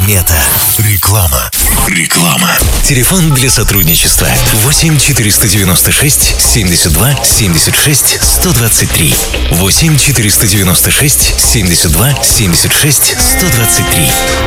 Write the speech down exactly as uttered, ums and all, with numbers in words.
Планета. Реклама. Реклама. Телефон для сотрудничества восемь четыреста девяносто шесть семьдесят два семьдесят шесть сто двадцать три. восемь четыреста девяносто шесть семьдесят два семьдесят шесть сто двадцать три.